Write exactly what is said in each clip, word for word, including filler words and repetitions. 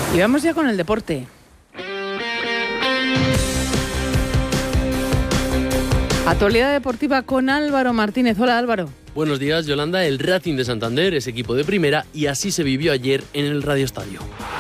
Y vamos ya con el deporte. Actualidad deportiva con Álvaro Martínez. Hola, Álvaro. Buenos días, Yolanda. El Racing de Santander es equipo de primera y así se vivió ayer en el Radio Estadio.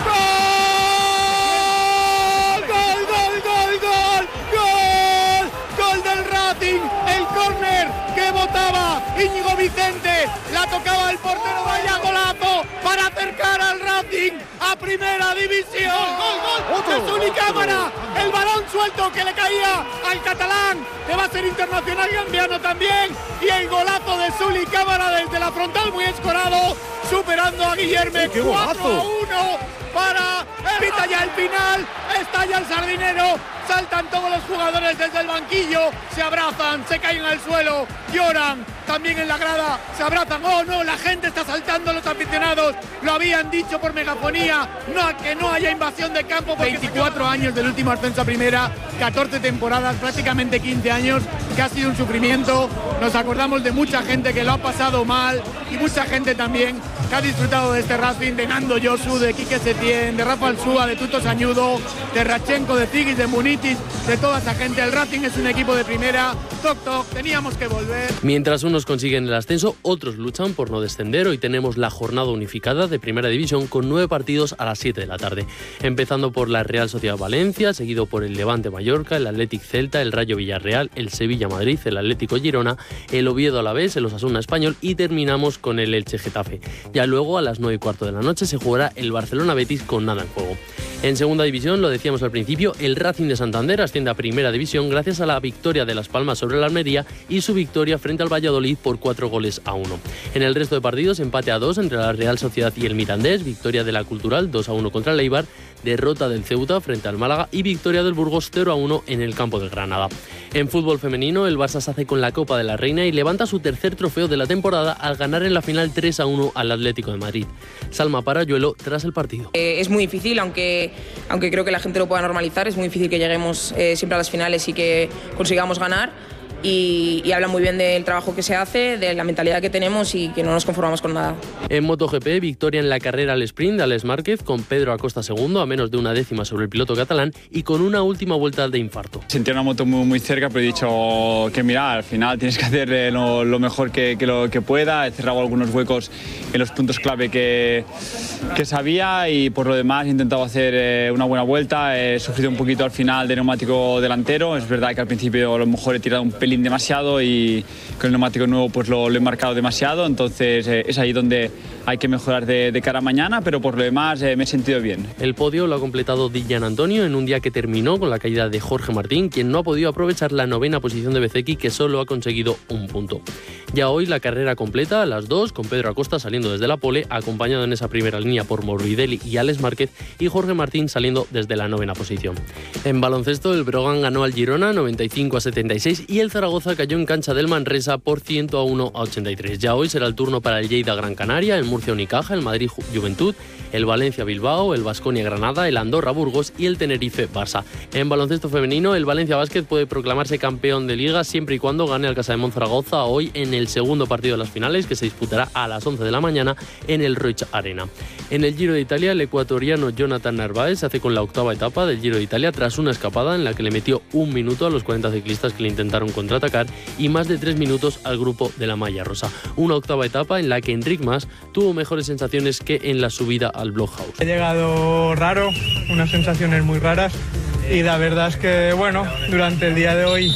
El córner que botaba Íñigo Vicente, la tocaba el portero, vaya golazo para acercar al Racing a primera división. ¡Gol, gol! ¡De Zuli Cámara! El balón suelto que le caía al catalán, que va a ser internacional gambiano también, y el golazo de Zuli Cámara desde la frontal, muy escorado, superando a Guillerme. cuatro a uno para... Pita ya el final, estalla el Sardinero, saltan todos los jugadores desde el banquillo, se abrazan, se caen al suelo, lloran, también en la grada, se abrazan. Oh no, la gente está saltando, los aficionados lo habían dicho por megafonía, no, que no haya invasión de campo. veinticuatro años del último ascenso a primera, catorce temporadas, prácticamente quince años, que ha sido un sufrimiento. Nos acordamos de mucha gente que lo ha pasado mal y mucha gente también que ha disfrutado de este Racing, de Nando Yosu, de Quique Setién, de Rafa Alsúa, de Tuto Sañudo, de Rachenko, de Zigis, de Munitis, de toda esa gente. El Racing es un equipo de primera. Toc toc, teníamos que volver. Mientras unos consiguen el ascenso, otros luchan por no descender. Hoy tenemos la jornada unificada de Primera División con nueve partidos a las siete de la tarde. Empezando por la Real Sociedad Valencia, seguido por el Levante Mallorca, el Athletic Celta, el Rayo Villarreal, el Sevilla Madrid, el Atlético Girona, el Oviedo Alavés, el Osasuna Español y terminamos con el Elche Getafe. Ya luego a las nueve y cuarto de la noche se jugará el Barcelona Betis con nada en juego. En Segunda División, lo decíamos al principio, el Racing de Santander asciende a Primera División gracias a la victoria de Las Palmas sobre la Almería y su victoria frente al Valladolid por cuatro goles a uno. En el resto de partidos, empate a dos entre la Real Sociedad y el Mirandés, victoria de la Cultural dos a uno contra el Eibar, derrota del Ceuta frente al Málaga y victoria del Burgos cero a uno en el campo del Granada. En fútbol femenino, el Barça se hace con la Copa de la Reina y levanta su tercer trofeo de la temporada al ganar en la final tres a uno al Atlético de Madrid. Salma Parayuelo tras el partido. Eh, es muy difícil, aunque, aunque creo que la gente lo pueda normalizar, es muy difícil que lleguemos eh, siempre a las finales y que consigamos ganar. Y, y habla muy bien del trabajo que se hace, de la mentalidad que tenemos y que no nos conformamos con nada. En MotoGP, victoria en la carrera al sprint de Alex Márquez con Pedro Acosta segundo a menos de una décima sobre el piloto catalán y con una última vuelta de infarto. Sentía una moto muy, muy cerca, pero he dicho que mira, al final tienes que hacer eh, lo, lo mejor que, que, lo, que pueda. He cerrado algunos huecos en los puntos clave que, que sabía y por lo demás he intentado hacer eh, una buena vuelta. He sufrido un poquito al final de neumático delantero. Es verdad que al principio a lo mejor he tirado un pelín demasiado y con el neumático nuevo pues lo, lo he marcado demasiado, entonces eh, es ahí donde hay que mejorar de, de cara a mañana, pero por lo demás eh, me he sentido bien. El podio lo ha completado Dillan Antonio en un día que terminó con la caída de Jorge Martín, quien no ha podido aprovechar la novena posición de Bezzecchi, que solo ha conseguido un punto. Ya hoy la carrera completa a las dos, con Pedro Acosta saliendo desde la pole, acompañado en esa primera línea por Morbidelli y Alex Márquez, y Jorge Martín saliendo desde la novena posición. En baloncesto, el Breogán ganó al Girona noventa y cinco a setenta y seis y el Zaragoza cayó en cancha del Manresa por ciento a uno a ochenta y tres. Ya hoy será el turno para el Lleida Gran Canaria, el Murcia Unicaja, el Madrid Juventud, el Valencia Bilbao, el Baskonia Granada, el Andorra Burgos y el Tenerife Barça. En baloncesto femenino, el Valencia Basket puede proclamarse campeón de liga siempre y cuando gane al Casademont Zaragoza hoy en el segundo partido de las finales, que se disputará a las once de la mañana en el Roig Arena. En el Giro de Italia, el ecuatoriano Jonathan Narváez se hace con la octava etapa del Giro de Italia tras una escapada en la que le metió un minuto a los cuarenta ciclistas que le intentaron contraatacar y más de tres minutos al grupo de la malla rosa. Una octava etapa en la que Enric Mas tuvo mejores sensaciones que en la subida al Blockhouse. He llegado raro, unas sensaciones muy raras y la verdad es que bueno, durante el día de hoy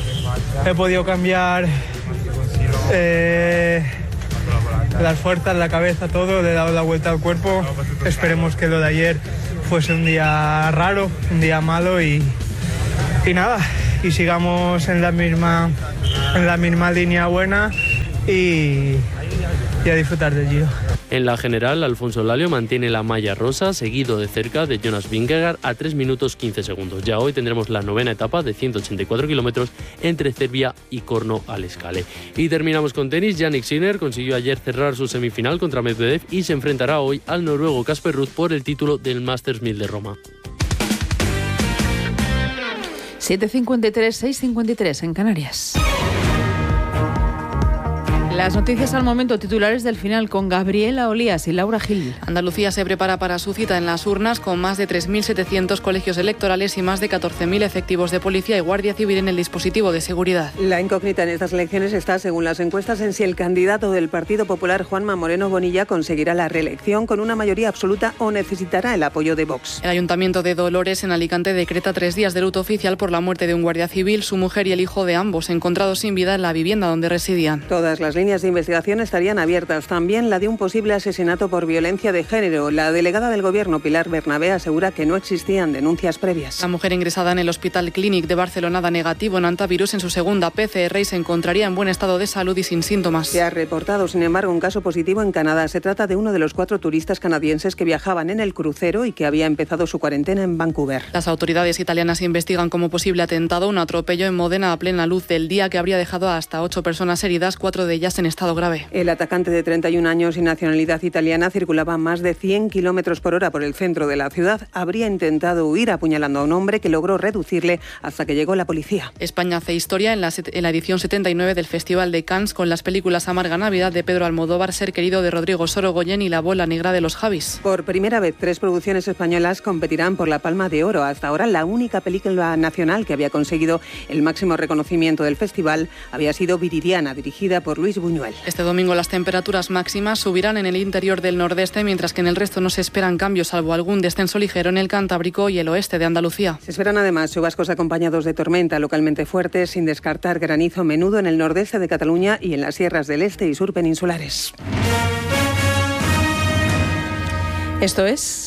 he podido cambiar eh, las fuerzas, la cabeza, todo, le he dado la vuelta al cuerpo. Esperemos que lo de ayer fuese un día raro, un día malo y, y nada, y sigamos en la misma, en la misma línea buena y, y a disfrutar del Giro. En la general, Alfonso Lalio mantiene la malla rosa, seguido de cerca de Jonas Vingegaard a tres minutos quince segundos. Ya hoy tendremos la novena etapa de ciento ochenta y cuatro kilómetros entre Cervia y Corno al Escale. Y terminamos con tenis. Jannik Sinner consiguió ayer cerrar su semifinal contra Medvedev y se enfrentará hoy al noruego Casper Ruud por el título del Masters mil de Roma. siete cincuenta y tres, seis cincuenta y tres en Canarias. Las noticias al momento, titulares del final con Gabriela Olías y Laura Gil. Andalucía se prepara para su cita en las urnas con más de tres mil setecientos colegios electorales y más de catorce mil efectivos de policía y guardia civil en el dispositivo de seguridad. La incógnita en estas elecciones está, según las encuestas, en si el candidato del Partido Popular, Juanma Moreno Bonilla, conseguirá la reelección con una mayoría absoluta o necesitará el apoyo de Vox. El Ayuntamiento de Dolores, en Alicante, decreta tres días de luto oficial por la muerte de un guardia civil, su mujer y el hijo de ambos, encontrados sin vida en la vivienda donde residían. Todas las líneas de investigación estarían abiertas, también la de un posible asesinato por violencia de género. La delegada del Gobierno, Pilar Bernabé, asegura que no existían denuncias previas. La mujer ingresada en el Hospital Clínic de Barcelona da negativo en antivirus en su segunda P C R y se encontraría en buen estado de salud y sin síntomas. Se ha reportado, sin embargo, un caso positivo en Canadá. Se trata de uno de los cuatro turistas canadienses que viajaban en el crucero y que había empezado su cuarentena en Vancouver. Las autoridades italianas investigan como posible atentado un atropello en Módena a plena luz del día que habría dejado a hasta ocho personas heridas, cuatro de ellas en estado grave. El atacante de treinta y un años y nacionalidad italiana circulaba a más de cien kilómetros por hora por el centro de la ciudad. Habría intentado huir apuñalando a un hombre que logró reducirle hasta que llegó la policía. España hace historia en la, en la edición setenta y nueve del Festival de Cannes con las películas Amarga Navidad de Pedro Almodóvar, Ser querido de Rodrigo Sorogoyen y La bola negra de los Javis. Por primera vez, tres producciones españolas competirán por la Palma de Oro. Hasta ahora, la única película nacional que había conseguido el máximo reconocimiento del festival había sido Viridiana, dirigida por Luis Buñuel. Este domingo las temperaturas máximas subirán en el interior del nordeste, mientras que en el resto no se esperan cambios, salvo algún descenso ligero en el Cantábrico y el oeste de Andalucía. Se esperan además chubascos acompañados de tormenta localmente fuertes, sin descartar granizo menudo en el nordeste de Cataluña y en las sierras del este y sur peninsulares. Esto es...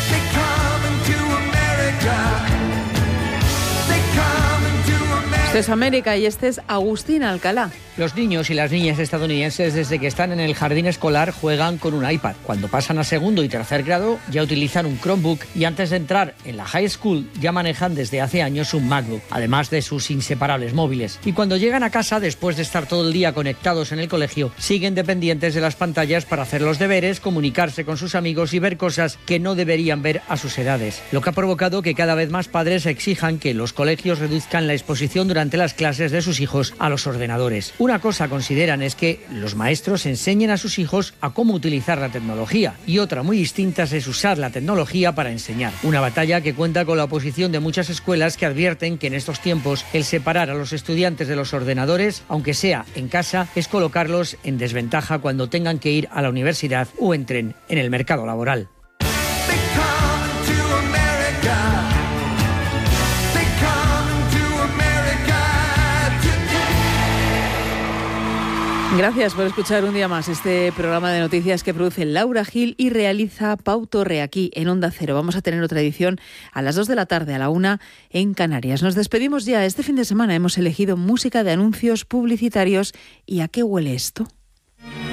Esto es América y este es Agustín Alcalá. Los niños y las niñas estadounidenses, desde que están en el jardín escolar, juegan con un iPad. Cuando pasan a segundo y tercer grado, ya utilizan un Chromebook y antes de entrar en la high school ya manejan desde hace años un MacBook, además de sus inseparables móviles. Y cuando llegan a casa, después de estar todo el día conectados en el colegio, siguen dependientes de las pantallas para hacer los deberes, comunicarse con sus amigos y ver cosas que no deberían ver a sus edades. Lo que ha provocado que cada vez más padres exijan que los colegios reduzcan la exposición durante las clases de sus hijos a los ordenadores. Una cosa consideran es que los maestros enseñen a sus hijos a cómo utilizar la tecnología y otra muy distinta es usar la tecnología para enseñar. Una batalla que cuenta con la oposición de muchas escuelas que advierten que en estos tiempos el separar a los estudiantes de los ordenadores, aunque sea en casa, es colocarlos en desventaja cuando tengan que ir a la universidad o entren en el mercado laboral. Gracias por escuchar un día más este programa de noticias que produce Laura Gil y realiza Pau Torre aquí en Onda Cero. Vamos a tener otra edición a las dos de la tarde, a la una en Canarias. Nos despedimos ya. Este fin de semana hemos elegido música de anuncios publicitarios. ¿Y a qué huele esto?